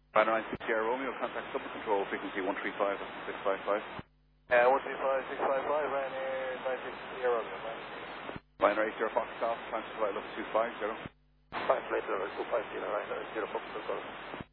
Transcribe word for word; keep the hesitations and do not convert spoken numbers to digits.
Ryanair nine six Sierra Romeo, contact double control, frequency one three five six five five. Uh, one three five six five five, Ryanair nine six Sierra Romeo. Ryanair eight zero Fox Golf, transit flight level two five zero. Five flight level two five zero, Ryanair zero Fox Golf.